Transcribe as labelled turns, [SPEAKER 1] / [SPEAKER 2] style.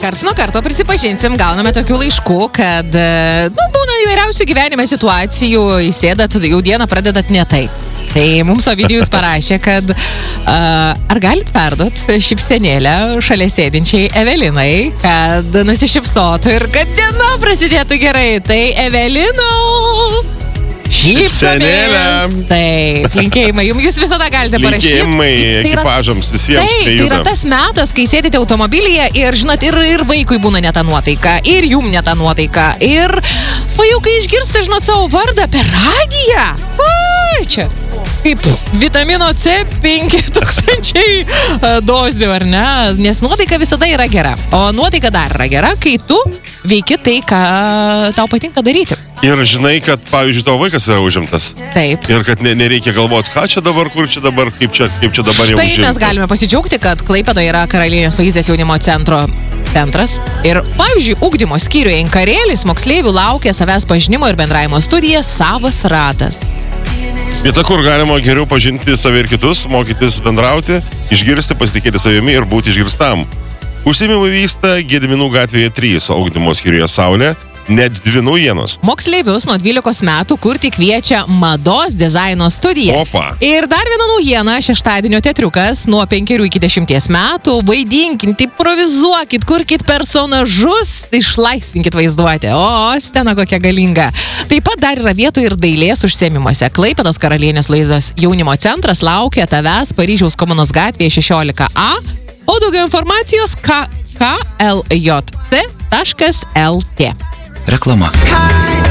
[SPEAKER 1] karts nuo karto prisipažinsim, gauname tokių laiškų, kad būna įvairiausių gyvenime situacijų, įsėdat, jau dieną pradedat ne taip. Tai mums Ovidijus parašė, kad ar galit perduot šypsenėlę šalia sėdinčiai Evelinai, kad nusišypsotų ir kad diena prasidėtų gerai. Tai Evelina!
[SPEAKER 2] Šypsenėlė.
[SPEAKER 1] Taip, linkėjimai. Jūs visada galite parašyti.
[SPEAKER 2] Linkėjimai ekipažams visiems.
[SPEAKER 1] Taip, tai yra tas metas, kai sėdite automobilyje ir, žinot, ir vaikui būna ne ta nuotaika, ir jum ne ta nuotaika. Ir jau kai išgirsta, žinot, savo vardą per radiją. Čia kaip vitamino C 5000 dozių, ar ne? Nes nuotaika visada yra gera. O nuotaika dar yra gera, kai tu veiki tai, ką tau patinka daryti.
[SPEAKER 2] Ir žinai, kad, pavyzdžiui, tavo vaikas yra užimtas.
[SPEAKER 1] Taip.
[SPEAKER 2] Ir kad nereikia galvoti, ką čia dabar, kur čia dabar, kaip čia dabar jau užimta.
[SPEAKER 1] Štai mes galime pasidžiaugti, kad Klaipėdoje yra Karalienės Luizės jaunimo centras. Ir, pavyzdžiui, ugdymo skyriuje Inkarėlis moksleivių laukia savęs pažinimo ir bendravimo studija Savas ratas.
[SPEAKER 2] Vieta, kur galima geriau pažinti save ir kitus, mokytis bendrauti, išgirsti, pasitikėti savimi ir būti išgirstam. Užsiėmimai vyksta Gedminų gatvėje 3, o ugdymo skyriuje Saulė net 2 naujienos.
[SPEAKER 1] Moksleivius nuo 12 metų kurti kviečia mados dizaino studija.
[SPEAKER 2] Opa.
[SPEAKER 1] Ir dar viena naujiena, šeštadienio teatriukas nuo 5 iki 10 metų. Vaidinkit, improvizuokit, kurkit personažus, išlaisvinkit vaizduotę. O, scena kokia galinga. Taip pat dar yra vietų ir dailės užsiėmimuose. Klaipėdos Karalienės Luizos jaunimo centras laukia tavęs Paryžiaus Komunos gatvėje 16A. O daugiau informacijos kljt.lt.
[SPEAKER 3] Reklama.